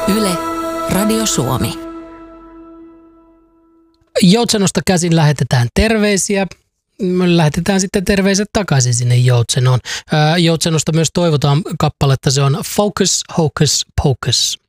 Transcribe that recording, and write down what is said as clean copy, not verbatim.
Yle, Radio Suomi. Joutsenosta käsin lähetetään terveisiä. Me lähetetään sitten terveiset takaisin sinne Joutsenoon. Joutsenosta myös toivotaan kappaletta. Se on Focus, Hocus, Pocus.